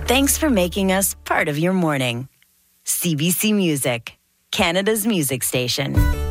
Thanks for making us part of your morning. CBC Music, Canada's music station.